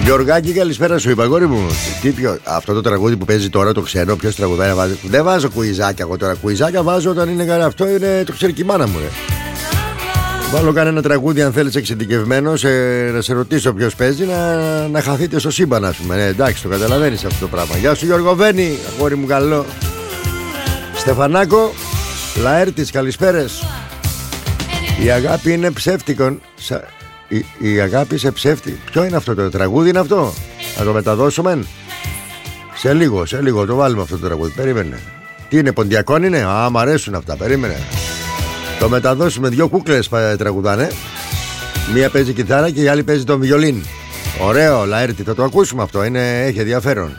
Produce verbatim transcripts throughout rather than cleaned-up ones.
Γιωργάκη, καλησπέρα σου, είπα, αγόρι μου. Τι πιο, αυτό το τραγούδι που παίζει τώρα, το ξένο, ποιος τραγουδάει να βάζει? Δεν βάζω κουιζάκια εγώ τώρα. Κουιζάκια βάζω όταν είναι καλά. Αυτό είναι, το ξέρει και η μάνα μου, ρε. Βάλω κανένα τραγούδι, αν θέλεις εξειδικευμένος, ε, να σε ρωτήσω ποιος παίζει, να, να χαθείτε στο σύμπαν, ας πούμε. Ε, εντάξει, το καταλαβαίνεις αυτό το πράγμα. Γεια σου, Γιώργο Βένη, αγόρι μου καλό. Στεφανάκο, Λαέρτης, καλησπέρες. Η αγάπη είναι ψεύτικον. Σα... Η, η αγάπη σε ψεύτη. Ποιο είναι αυτό το τραγούδι, είναι αυτό? Να το μεταδώσουμε. Σε λίγο, σε λίγο το βάλουμε αυτό το τραγούδι. Περίμενε. Τι είναι, ποντιακόν είναι? Α, μ' αρέσουν αυτά, περίμενε. Το μεταδώσουμε, δυο κούκλες τραγουδάνε. Μία παίζει κιθάρα και η άλλη παίζει το βιολίν. Ωραίο, Λαέρτη, θα το ακούσουμε αυτό, είναι, έχει ενδιαφέρον.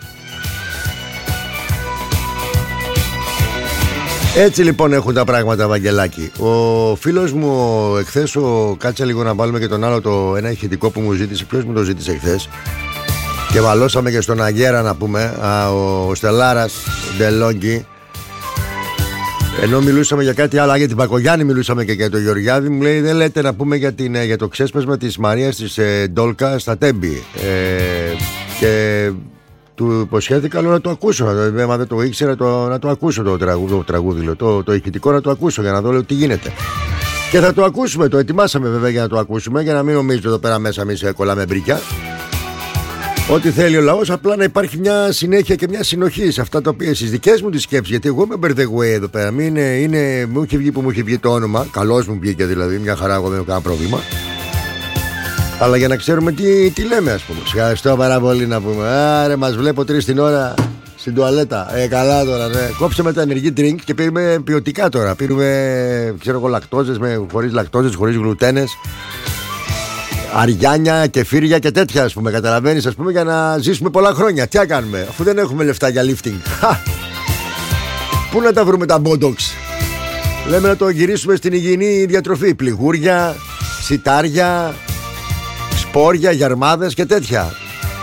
Έτσι λοιπόν έχουν τα πράγματα, Βαγγελάκη. Ο φίλος μου εχθές, ο... κάτσε λίγο να βάλουμε και τον άλλο το ένα ηχητικό που μου ζήτησε. Ποιος μου το ζήτησε εχθές? Και βαλώσαμε και στον Αγέρα να πούμε, α, ο Στελάρας, ο Ντελόγκη. Ενώ μιλούσαμε για κάτι άλλο, για την Πακογιάννη μιλούσαμε και για τον Γεωργιάδη. Μου λέει, δεν λέτε να πούμε για, την, για το ξέσπασμα της Μαρίας της ε, Ντόλκα στα Τέμπη. Ε, και του υποσχέθηκα, λέω, να το ακούσω. Μα δεν το ήξερα, το, να το ακούσω το τραγούδι, το, τραγούδι, το, το ηχητικό να το ακούσω για να δω, λέω, τι γίνεται. Και θα το ακούσουμε, το ετοιμάσαμε βέβαια για να το ακούσουμε, για να μην νομίζετε εδώ πέρα μέσα εμείς κολλάμε μπρίκια. Ό,τι θέλει ο λαός, απλά να υπάρχει μια συνέχεια και μια συνοχή σε αυτά τα οποία στις δικές μου τις σκέψεις. Γιατί εγώ είμαι μπερδεγουέ εδώ πέρα. Μην είναι, είναι, μου έχει βγει που μου έχει βγει το όνομα. Καλώς μου βγήκε δηλαδή, μια χαρά, εγώ δεν έχω κανένα πρόβλημα. Αλλά για να ξέρουμε τι, τι λέμε, ας πούμε. Ευχαριστώ πάρα πολύ να πούμε. Άρε, μας βλέπω τρεις την ώρα στην τουαλέτα. Ε, καλά τώρα, ναι. Κόψαμε τα ενεργή drink και πήραμε ποιοτικά τώρα. Πήραμε, ξέρω εγώ, λακτόζες, με, χωρίς λακτόζες, χωρίς γλουτένες. Αριάνια, κεφύρια και τέτοια, ας πούμε. Καταλαβαίνεις, ας πούμε, για να ζήσουμε πολλά χρόνια. Τι να κάνουμε, αφού δεν έχουμε λεφτά για lifting. Πού να τα βρούμε τα botox? Λέμε να το γυρίσουμε στην υγιεινή διατροφή. Πληγούρια, σιτάρια, σπόρια, γιαρμάδες και τέτοια.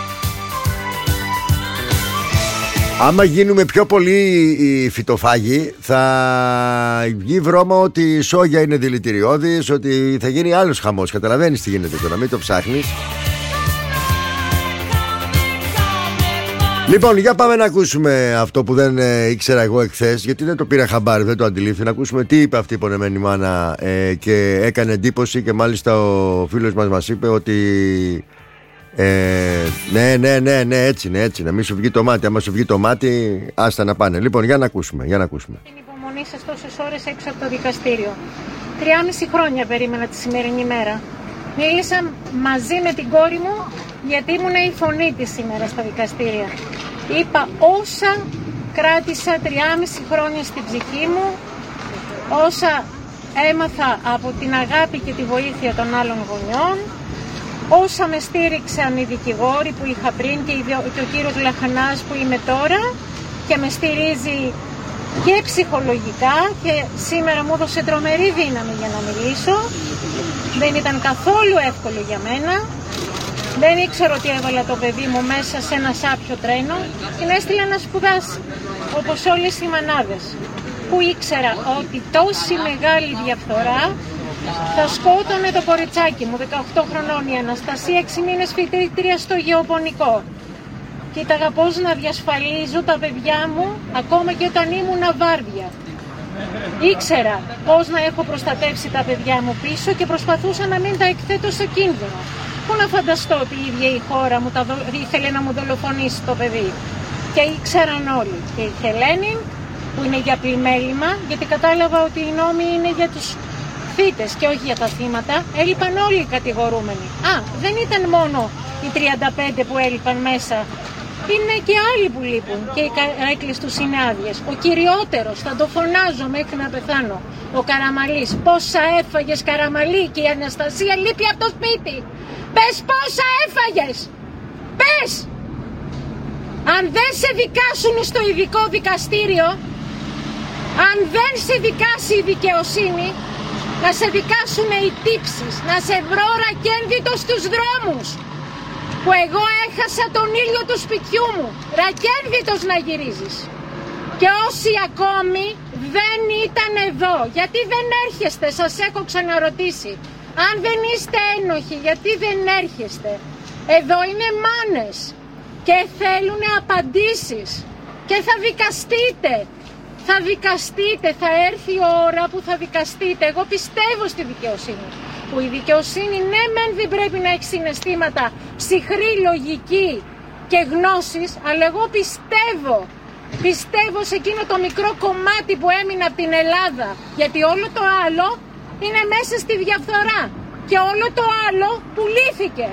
Άμα γίνουμε πιο πολύ οι φυτοφάγοι, θα βγει βρώμα ότι η σόγια είναι δηλητηριώδης, ότι θα γίνει άλλος χαμός. Καταλαβαίνεις τι γίνεται τώρα, μην το ψάχνεις. Λοιπόν, για πάμε να ακούσουμε αυτό που δεν ε, ήξερα εγώ εχθές, γιατί δεν το πήρα χαμπάρι, δεν το αντιλήφθη. Να ακούσουμε τι είπε αυτή η πονεμένη μάνα ε, και έκανε εντύπωση, και μάλιστα ο φίλος μας μας είπε ότι Ε, ναι, ναι, ναι, ναι, έτσι είναι, έτσι είναι. Μην σου βγει το μάτι. Άμα σου βγει το μάτι, άστα να πάνε. Λοιπόν, για να ακούσουμε, για να ακούσουμε. Την υπομονή σας τόσες ώρες έξω από το δικαστήριο. Τριάμιση χρόνια περίμενα τη σημερινή μέρα. Μίλησα μαζί με την κόρη μου, γιατί ήμουν η φωνή της σήμερα στα δικαστήρια. Είπα όσα κράτησα τριάμιση χρόνια στην ψυχή μου, όσα έμαθα από την αγάπη και τη βοήθεια των άλλων γονιών, όσα με στήριξαν οι δικηγόροι που είχα πριν και, και ο κύριος Λαχανάς που είμαι τώρα και με στηρίζει και ψυχολογικά, και σήμερα μου έδωσε τρομερή δύναμη για να μιλήσω. Δεν ήταν καθόλου εύκολο για μένα. Δεν ήξερα ότι έβαλα το παιδί μου μέσα σε ένα σάπιο τρένο. Την έστειλα να σπουδάσει, όπως όλες οι μανάδες, που ήξερα ότι τόση μεγάλη διαφθορά θα σκότωνε το κοριτσάκι μου, δεκαοκτώ χρονών η Αναστασία, έξι μήνες φοιτήτρια στο γεωπονικό. Κοίταγα πώς να διασφαλίζω τα παιδιά μου ακόμα και όταν ήμουν βάρδια. Ήξερα πώς να έχω προστατεύσει τα παιδιά μου πίσω και προσπαθούσα να μην τα εκθέτω σε κίνδυνο. Πού να φανταστώ ότι η ίδια η χώρα μου τα δο... ήθελε να μου δολοφονήσει το παιδί. Και ήξεραν όλοι. Και η Χελένη, που είναι για πλημέλημα, γιατί κατάλαβα ότι οι νόμοι είναι για τους θύτες και όχι για τα θύματα, έλειπαν όλοι οι κατηγορούμενοι. Α, δεν ήταν μόνο οι τριάντα πέντε που έλειπαν μέσα. Είναι και άλλοι που λείπουν και οι καρέκλες τους είναι άδειες. Ο κυριότερος, θα το φωνάζω μέχρι να πεθάνω, ο Καραμαλής. Πόσα έφαγες, Καραμαλή? Και η Αναστασία λείπει από το σπίτι. Πες πόσα έφαγες. Πες. Αν δεν σε δικάσουν στο ειδικό δικαστήριο, αν δεν σε δικάσει η δικαιοσύνη, να σε δικάσουν οι τύψεις, να σε βρω ρακένδυτο στους δρόμους, που εγώ έχασα τον ήλιο του σπιτιού μου, ρακένδυτος να γυρίζεις. Και όσοι ακόμη δεν ήταν εδώ, γιατί δεν έρχεστε, σας έχω ξαναρωτήσει. Αν δεν είστε ένοχοι, γιατί δεν έρχεστε? Εδώ είναι μάνες και θέλουν απαντήσεις και θα δικαστείτε. Θα δικαστείτε, θα έρθει η ώρα που θα δικαστείτε. Εγώ πιστεύω στη δικαιοσύνη. Που η δικαιοσύνη ναι μεν δεν πρέπει να έχει συναισθήματα, ψυχρή λογική και γνώσεις, αλλά εγώ πιστεύω, πιστεύω σε εκείνο το μικρό κομμάτι που έμεινε από την Ελλάδα, γιατί όλο το άλλο είναι μέσα στη διαφθορά και όλο το άλλο πουλήθηκε.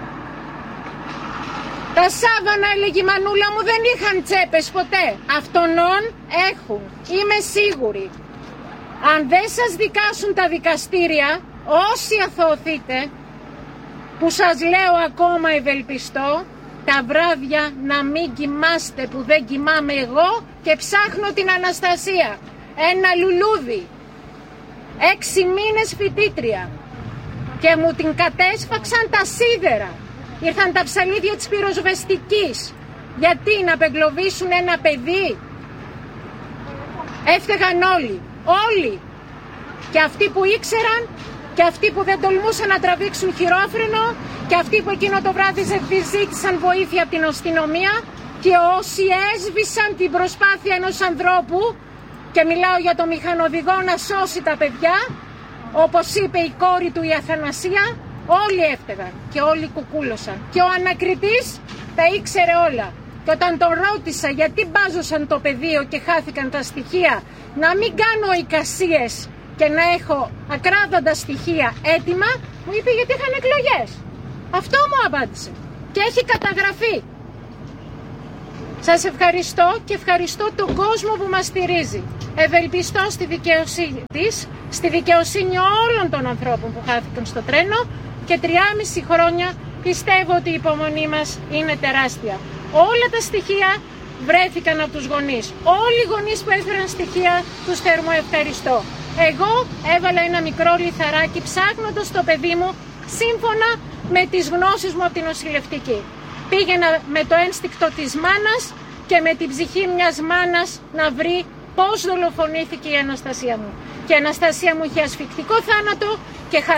Τα σάβανα, έλεγε η μανούλα μου, δεν είχαν τσέπες ποτέ. Αυτονών έχουν, είμαι σίγουρη. Αν δεν σας δικάσουν τα δικαστήρια, όσοι αθωωθείτε, που σας λέω ακόμα ευελπιστώ, τα βράδια να μην κοιμάστε που δεν κοιμάμαι εγώ και ψάχνω την Αναστασία. Ένα λουλούδι. Έξι μήνες φοιτήτρια. Και μου την κατέσφαξαν τα σίδερα. Ήρθαν τα ψαλίδια της πυροσβεστικής. Γιατί να απεγκλωβίσουν ένα παιδί? Έφταιγαν όλοι. Όλοι. Και αυτοί που ήξεραν και αυτοί που δεν τολμούσαν να τραβήξουν χειρόφρενο και αυτοί που εκείνο το βράδυ ζήτησαν βοήθεια από την αστυνομία και όσοι έσβησαν την προσπάθεια ενός ανθρώπου, και μιλάω για το μηχανοδηγό να σώσει τα παιδιά, όπως είπε η κόρη του η Αθανασία, όλοι έφταιγαν και όλοι κουκούλωσαν. Και ο ανακριτής τα ήξερε όλα. Και όταν τον ρώτησα γιατί μπάζωσαν το πεδίο και χάθηκαν τα στοιχεία, να μην κάνω εικασίες και να έχω ακράδαντα στοιχεία έτοιμα, μου είπε γιατί είχαν εκλογές. Αυτό μου απάντησε. Και έχει καταγραφεί. Σας ευχαριστώ και ευχαριστώ τον κόσμο που μας στηρίζει. Ευελπιστώ στη δικαιοσύνη της, στη δικαιοσύνη όλων των ανθρώπων που χάθηκαν στο τρένο και τριάμιση χρόνια πιστεύω ότι η υπομονή μας είναι τεράστια. Όλα τα στοιχεία βρέθηκαν από τους γονείς. Όλοι οι γονείς που έφεραν στοιχεία τους θερμό ευχαριστώ. Εγώ έβαλα ένα μικρό λιθαράκι ψάχνοντας το παιδί μου σύμφωνα με τις γνώσεις μου από την νοσηλευτική. Πήγαινα με το ένστικτο της μάνας και με την ψυχή μιας μάνας να βρει πώς δολοφονήθηκε η Αναστασία μου. Και η Αναστασία μου είχε ασφυκτικό θάνατο και